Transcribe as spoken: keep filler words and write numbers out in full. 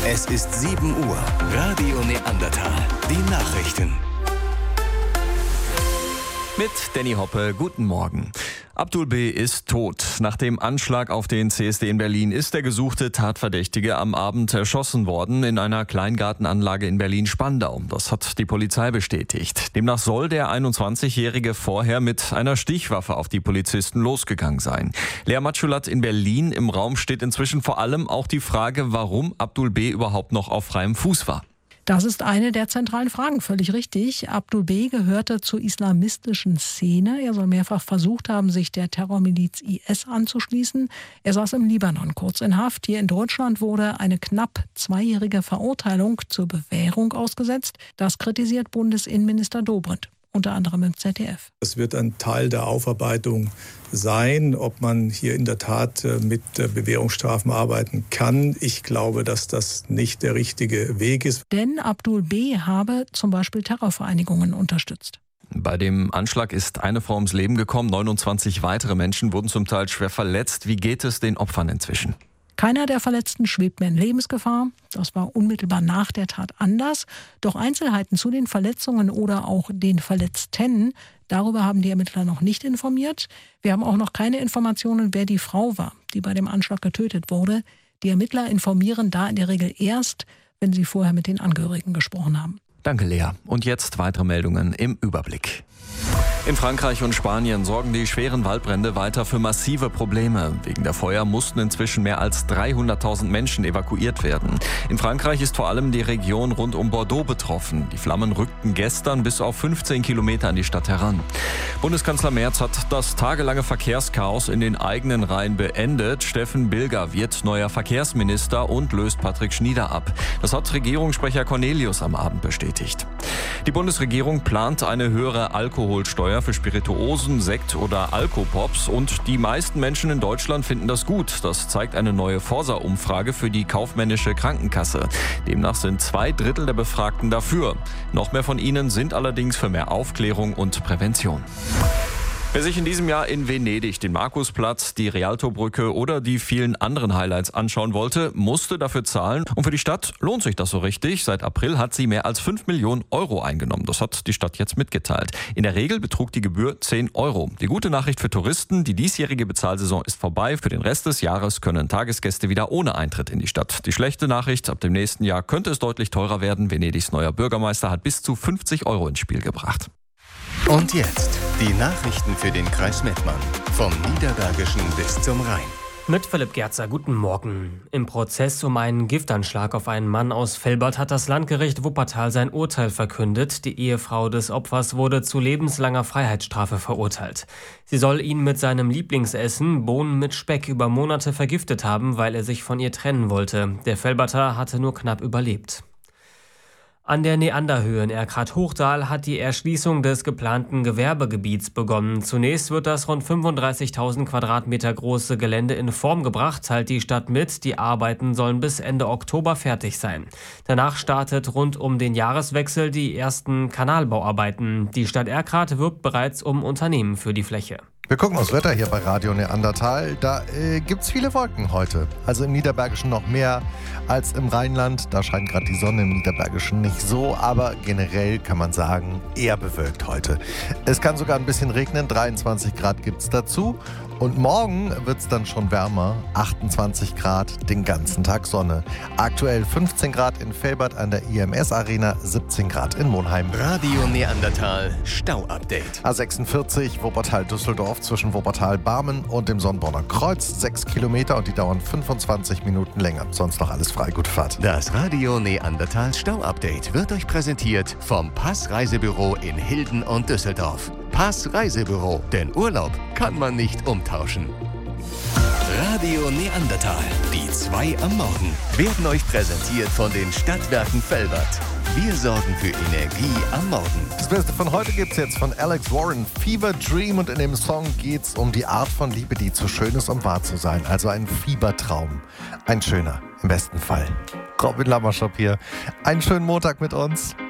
Es ist sieben Uhr. Radio Neandertal. Die Nachrichten. Mit Danny Hoppe, guten Morgen. Abdul B. ist tot. Nach dem Anschlag auf den C S D in Berlin ist der gesuchte Tatverdächtige am Abend erschossen worden in einer Kleingartenanlage in Berlin-Spandau. Das hat die Polizei bestätigt. Demnach soll der einundzwanzigjährige vorher mit einer Stichwaffe auf die Polizisten losgegangen sein. Lea Matschulat in Berlin. Im Raum steht inzwischen vor allem auch die Frage, warum Abdul B. überhaupt noch auf freiem Fuß war. Das ist eine der zentralen Fragen, völlig richtig. Abdul B. gehörte zur islamistischen Szene. Er soll mehrfach versucht haben, sich der Terrormiliz I S anzuschließen. Er saß im Libanon kurz in Haft. Hier in Deutschland wurde eine knapp zweijährige Verurteilung zur Bewährung ausgesetzt. Das kritisiert Bundesinnenminister Dobrindt, unter anderem im Z D F. Es wird ein Teil der Aufarbeitung sein, ob man hier in der Tat mit Bewährungsstrafen arbeiten kann. Ich glaube, dass das nicht der richtige Weg ist. Denn Abdul B. habe zum Beispiel Terrorvereinigungen unterstützt. Bei dem Anschlag ist eine Frau ums Leben gekommen, neunundzwanzig weitere Menschen wurden zum Teil schwer verletzt. Wie geht es den Opfern inzwischen? Keiner der Verletzten schwebt mehr in Lebensgefahr. Das war unmittelbar nach der Tat anders. Doch Einzelheiten zu den Verletzungen oder auch den Verletzten, darüber haben die Ermittler noch nicht informiert. Wir haben auch noch keine Informationen, wer die Frau war, die bei dem Anschlag getötet wurde. Die Ermittler informieren da in der Regel erst, wenn sie vorher mit den Angehörigen gesprochen haben. Danke, Lea. Und jetzt weitere Meldungen im Überblick. In Frankreich und Spanien sorgen die schweren Waldbrände weiter für massive Probleme. Wegen der Feuer mussten inzwischen mehr als dreihunderttausend Menschen evakuiert werden. In Frankreich ist vor allem die Region rund um Bordeaux betroffen. Die Flammen rückten gestern bis auf fünfzehn Kilometer an die Stadt heran. Bundeskanzler Merz hat das tagelange Verkehrschaos in den eigenen Reihen beendet. Steffen Bilger wird neuer Verkehrsminister und löst Patrick Schnieder ab. Das hat Regierungssprecher Cornelius am Abend bestätigt. Die Bundesregierung plant eine höhere Alkoholsteuer für Spirituosen, Sekt oder Alkopops und die meisten Menschen in Deutschland finden das gut. Das zeigt eine neue Forsa-Umfrage für die kaufmännische Krankenkasse. Demnach sind zwei Drittel der Befragten dafür. Noch mehr von ihnen sind allerdings für mehr Aufklärung und Prävention. Wer sich in diesem Jahr in Venedig den Markusplatz, die Rialtobrücke oder die vielen anderen Highlights anschauen wollte, musste dafür zahlen. Und für die Stadt lohnt sich das so richtig. Seit April hat sie mehr als fünf Millionen Euro eingenommen. Das hat die Stadt jetzt mitgeteilt. In der Regel betrug die Gebühr zehn Euro. Die gute Nachricht für Touristen, die diesjährige Bezahlsaison ist vorbei. Für den Rest des Jahres können Tagesgäste wieder ohne Eintritt in die Stadt. Die schlechte Nachricht, ab dem nächsten Jahr könnte es deutlich teurer werden. Venedigs neuer Bürgermeister hat bis zu fünfzig Euro ins Spiel gebracht. Und jetzt die Nachrichten für den Kreis Mettmann. Vom Niederbergischen bis zum Rhein. Mit Philipp Gerzer, guten Morgen. Im Prozess um einen Giftanschlag auf einen Mann aus Velbert hat das Landgericht Wuppertal sein Urteil verkündet. Die Ehefrau des Opfers wurde zu lebenslanger Freiheitsstrafe verurteilt. Sie soll ihn mit seinem Lieblingsessen, Bohnen mit Speck, über Monate vergiftet haben, weil er sich von ihr trennen wollte. Der Velberter hatte nur knapp überlebt. An der Neanderhöhe in Erkrath-Hochdahl hat die Erschließung des geplanten Gewerbegebiets begonnen. Zunächst wird das rund fünfunddreißigtausend Quadratmeter große Gelände in Form gebracht, teilt die Stadt mit. Die Arbeiten sollen bis Ende Oktober fertig sein. Danach startet rund um den Jahreswechsel die ersten Kanalbauarbeiten. Die Stadt Erkrath wirbt bereits um Unternehmen für die Fläche. Wir gucken aufs Wetter hier bei Radio Neandertal. Da äh, gibt es viele Wolken heute. Also im Niederbergischen noch mehr als im Rheinland. Da scheint gerade die Sonne, im Niederbergischen nicht so. Aber generell kann man sagen, eher bewölkt heute. Es kann sogar ein bisschen regnen. dreiundzwanzig Grad gibt es dazu. Und morgen wird es dann schon wärmer. achtundzwanzig Grad, den ganzen Tag Sonne. Aktuell fünfzehn Grad in Velbert an der I M S-Arena, siebzehn Grad in Monheim. Radio Neandertal Stau-Update. A sechsundvierzig Wuppertal-Düsseldorf zwischen Wuppertal-Barmen und dem Sonnborner Kreuz. sechs Kilometer und die dauern fünfundzwanzig Minuten länger. Sonst noch alles frei. Gute Fahrt. Das Radio Neandertal Stau-Update wird euch präsentiert vom Pass Reisebüro in Hilden und Düsseldorf. Pass Reisebüro, denn Urlaub kann man nicht umtauschen. Radio Neandertal, die zwei am Morgen, werden euch präsentiert von den Stadtwerken Velbert. Wir sorgen für Energie am Morgen. Das Beste von heute gibt's jetzt von Alex Warren, Fever Dream. Und in dem Song geht's um die Art von Liebe, die zu schön ist, um wahr zu sein. Also ein Fiebertraum. Ein schöner, im besten Fall. Robin Lammerschop hier. Einen schönen Montag mit uns.